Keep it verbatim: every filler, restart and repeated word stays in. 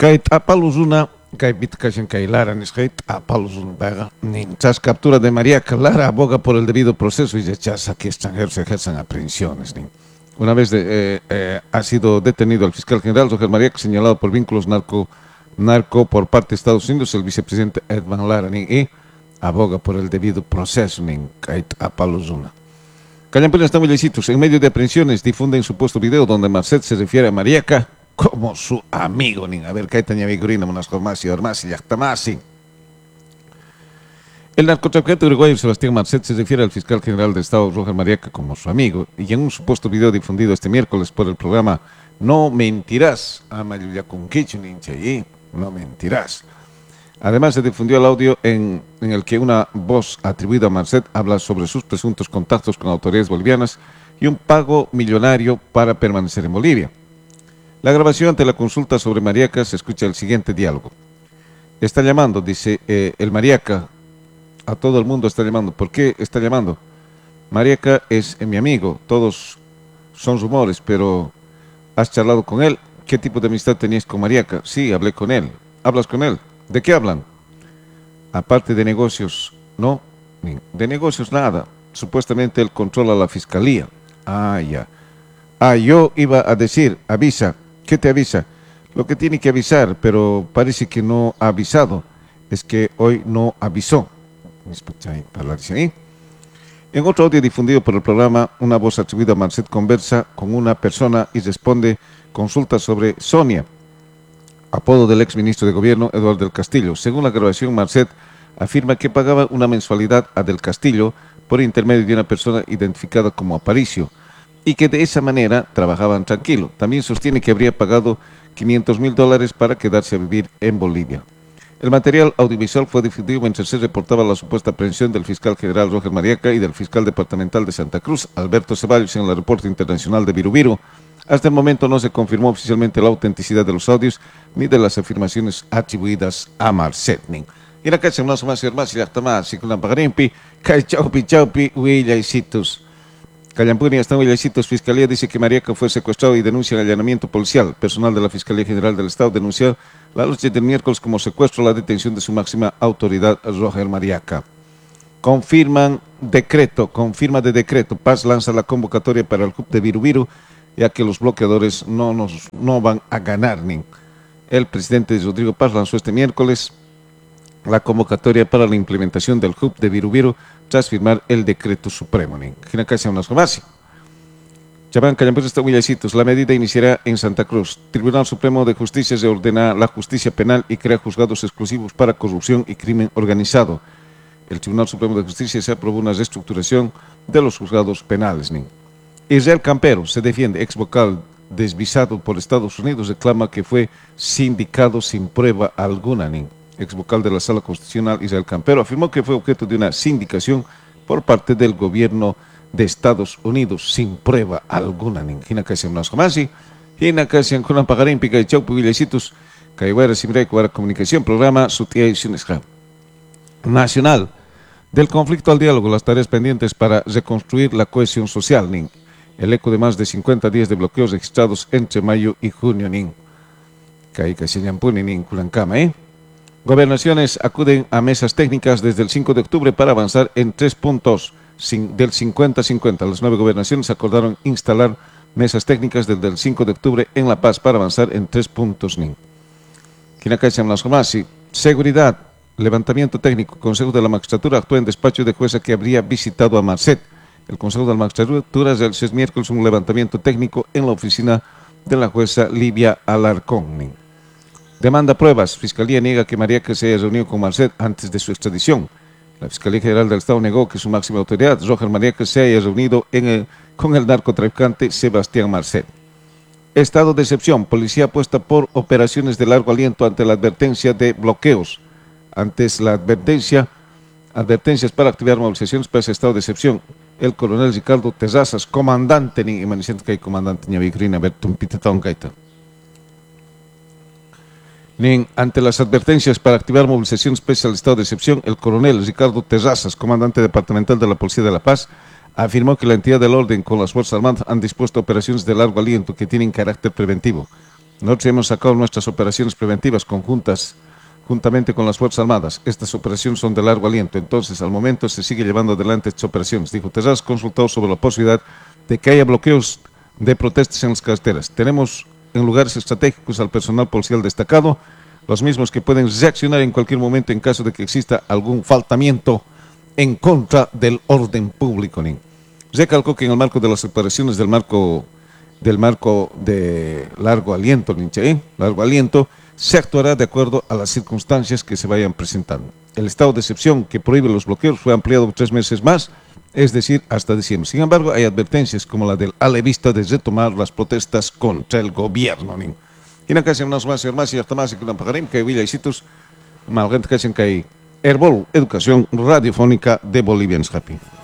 Kait apaluzuna, kait bitkachen kai Lara niskait apaluzun bega. Nin tras captura de Mariaca, Lara aboga por el debido proceso y rechaza que extranjeros ejerzan aprehensiones. Nin. Una vez de, eh, eh, ha sido detenido el fiscal general Roger Mariaca, señalado por vínculos narco, narco por parte de Estados Unidos, el vicepresidente Edvan Lara nin, y aboga por el debido proceso. Nin kait apaluzuna. Callampuna está muy lecitos. En medio de aprehensiones difunden supuesto video donde Marcet se refiere a Mariaca como su amigo. Nin. A ver, Caetania Vigorina, unas jormas y hormas y yactamasi. El narcotraficante uruguayo Sebastián Marcet se refiere al fiscal general de Estado Roger Mariaca como su amigo, y en un supuesto video difundido este miércoles por el programa No Mentirás, no mentirás. Además, se difundió el audio en, en el que una voz atribuida a Marcet habla sobre sus presuntos contactos con autoridades bolivianas y un pago millonario para permanecer en Bolivia. La grabación ante la consulta sobre Mariaca se escucha el siguiente diálogo. Está llamando, dice eh, el Mariaca, a todo el mundo está llamando. ¿Por qué está llamando? Mariaca es eh, mi amigo, todos son rumores, pero ¿has charlado con él? ¿Qué tipo de amistad tenías con Mariaca? Sí, hablé con él. ¿Hablas con él? ¿De qué hablan? Aparte de negocios, no, de negocios nada. Supuestamente él controla la fiscalía. Ah, ya. Ah, yo iba a decir, avisa. ¿Qué te avisa? Lo que tiene que avisar, pero parece que no ha avisado. Es que hoy no avisó. En otro audio difundido por el programa, una voz atribuida a Marcet conversa con una persona y responde consultas sobre Sonia, apodo del exministro de Gobierno Eduardo del Castillo. Según la grabación, Marcet afirma que pagaba una mensualidad a Del Castillo por intermedio de una persona identificada como Aparicio y que de esa manera trabajaban tranquilo. También sostiene que habría pagado quinientos mil dólares para quedarse a vivir en Bolivia. El material audiovisual fue difundido mientras se reportaba la supuesta aprehensión del fiscal general Roger Mariaca y del fiscal departamental de Santa Cruz, Alberto Ceballos, en el aeropuerto internacional de Virubiru. Hasta el momento no se confirmó oficialmente la autenticidad de los audios ni de las afirmaciones atribuidas a Marcet. Y la cacha no se más más y hasta más y con la pagarimpi, cay chaupi chaupi, huillaicitos. Callampuni hasta huillaicitos. Fiscalía dice que Mariaca fue secuestrado y denuncia el allanamiento policial. Personal de la Fiscalía General del Estado denunció la noche del miércoles como secuestro la detención de su máxima autoridad, Roger Mariaca. Confirman decreto, confirma de decreto. Paz lanza la convocatoria para el C U P de Virubiru, ya que los bloqueadores no, nos, no van a ganar. Ni. El presidente Rodrigo Paz lanzó este miércoles la convocatoria para la implementación del C U P de Virubiru tras firmar el decreto supremo. La medida iniciará en Santa Cruz. Tribunal Supremo de Justicia se ordena la justicia penal y crea juzgados exclusivos para corrupción y crimen organizado. El Tribunal Supremo de Justicia se aprobó una reestructuración de los juzgados penales. Ni. Israel Campero se defiende, ex vocal desvisado por Estados Unidos, reclama que fue sindicado sin prueba alguna. Ni. Ex vocal de la Sala Constitucional, Israel Campero, afirmó que fue objeto de una sindicación por parte del gobierno de Estados Unidos sin prueba alguna. Ni. Hina casi en Nascomasi, hina casi en Kunan Pagarín, Pica y Chaupo, Villecitos, Caihuera, Sibre, Cuara Comunicación, programa Sutia y Sunesja. Nacional. Del conflicto al diálogo, las tareas pendientes para reconstruir la cohesión social. Ni. El eco de más de cincuenta días de bloqueos registrados entre mayo y junio. Nin. ¿eh? Gobernaciones acuden a mesas técnicas desde el cinco de octubre para avanzar en tres puntos del cincuenta a cincuenta. Las nueve gobernaciones acordaron instalar mesas técnicas desde el cinco de octubre en La Paz para avanzar en tres puntos. Nin. Seguridad, levantamiento técnico. Consejo de la Magistratura actúa en despacho de jueza que habría visitado a Marcet. El Consejo de la Magistratura realizó este miércoles un levantamiento técnico en la oficina de la jueza Livia Alarcón. Demanda pruebas. Fiscalía niega que Mariaca se haya reunido con Marcet antes de su extradición. La Fiscalía General del Estado negó que su máxima autoridad, Roger Mariaca, se haya reunido en el, con el narcotraficante Sebastián Marcet. Estado de excepción. Policía apuesta por operaciones de largo aliento ante la advertencia de bloqueos. Antes la advertencia, advertencias para activar movilizaciones para ese estado de excepción. El coronel Ricardo Terrazas, comandante, ni emaniciente que hay comandante, ni Vigrina, Bertum Pitetón Gaita. Ni ante las advertencias para activar movilización especial al estado de excepción, el coronel Ricardo Terrazas, comandante departamental de la Policía de La Paz, afirmó que la entidad del orden con las Fuerzas Armadas han dispuesto operaciones de largo aliento que tienen carácter preventivo. Nosotros hemos sacado nuestras operaciones preventivas conjuntas juntamente con las Fuerzas Armadas. Estas operaciones son de largo aliento, entonces al momento se sigue llevando adelante estas operaciones. Dijo, te has consultado sobre la posibilidad de que haya bloqueos de protestas en las carreteras. Tenemos en lugares estratégicos al personal policial destacado, los mismos que pueden reaccionar en cualquier momento en caso de que exista algún faltamiento en contra del orden público. Recalcó que en el marco de las operaciones del marco del marco de largo aliento, ¿eh? largo aliento, se actuará de acuerdo a las circunstancias que se vayan presentando. El estado de excepción que prohíbe los bloqueos fue ampliado por tres meses más, es decir, hasta diciembre. Sin embargo, hay advertencias como la del alevista de retomar las protestas contra el gobierno. Y no casi más más más y hasta más que una pagarim que Villa y Citus, malgent que hacen que hay Herbol Educación Radiofónica de Bolivians Happy.